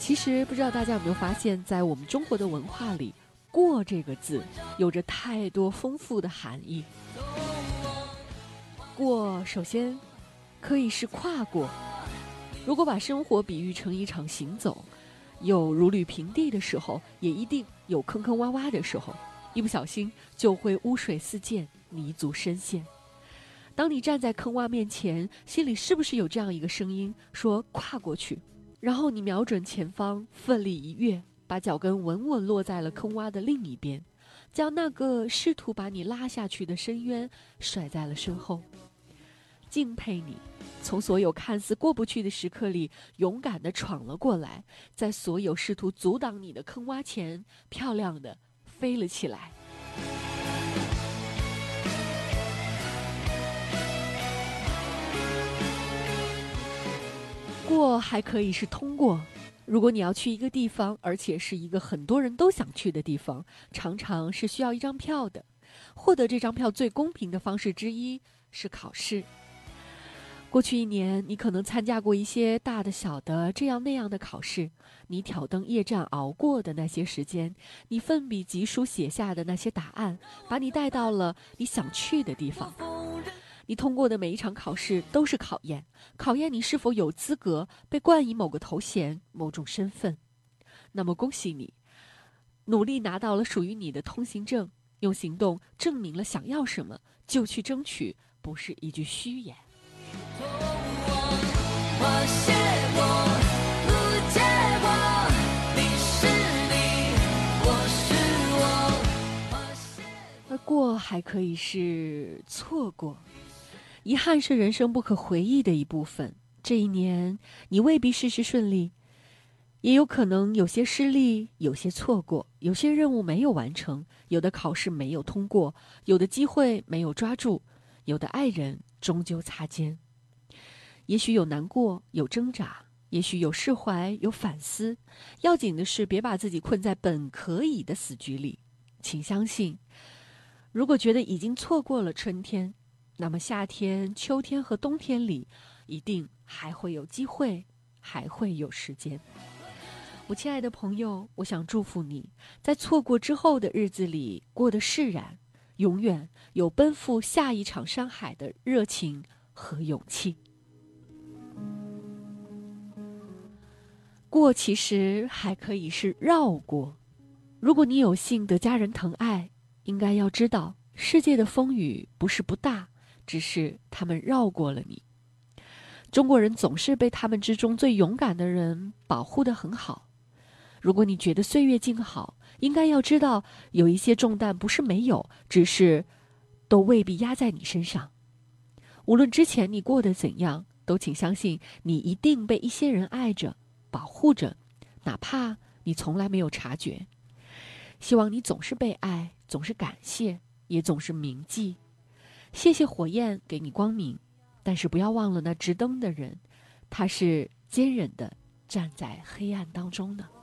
其实不知道大家有没有发现，在我们中国的文化里，过这个字有着太多丰富的含义。过首先可以是跨过，如果把生活比喻成一场行走，有如履平地的时候，也一定有坑坑洼洼的时候，一不小心就会污水四溅，泥足深陷。当你站在坑洼面前，心里是不是有这样一个声音说跨过去？然后你瞄准前方，奋力一跃，把脚跟稳稳落在了坑洼的另一边，将那个试图把你拉下去的深渊甩在了身后。敬佩你，从所有看似过不去的时刻里勇敢地闯了过来，在所有试图阻挡你的坑洼前，漂亮地飞了起来。过还可以是通过，如果你要去一个地方，而且是一个很多人都想去的地方，常常是需要一张票的。获得这张票最公平的方式之一是考试。过去一年，你可能参加过一些大的小的这样那样的考试，你挑灯夜战熬过的那些时间，你奋笔疾书写下的那些答案，把你带到了你想去的地方。你通过的每一场考试都是考验，考验你是否有资格被冠以某个头衔、某种身份。那么恭喜你，努力拿到了属于你的通行证，用行动证明了想要什么就去争取，不是一句虚言。而过还可以是错过，遗憾是人生不可回忆的一部分。这一年，你未必事事顺利，也有可能有些失利，有些错过，有些任务没有完成，有的考试没有通过，有的机会没有抓住，有的爱人终究擦肩。也许有难过，有挣扎，也许有释怀，有反思。要紧的是，别把自己困在本可以的死局里。请相信，如果觉得已经错过了春天，那么夏天、秋天和冬天里，一定还会有机会，还会有时间。我亲爱的朋友，我想祝福你，在错过之后的日子里过得释然，永远有奔赴下一场山海的热情和勇气。过其实还可以是绕过。如果你有幸得家人疼爱，应该要知道，世界的风雨不是不大，只是他们绕过了你。中国人总是被他们之中最勇敢的人保护得很好。如果你觉得岁月静好，应该要知道，有一些重担不是没有，只是都未必压在你身上。无论之前你过得怎样，都请相信你一定被一些人爱着，保护着，哪怕你从来没有察觉。希望你总是被爱，总是感谢，也总是铭记。谢谢火焰给你光明，但是不要忘了那直灯的人，他是坚忍的站在黑暗当中的。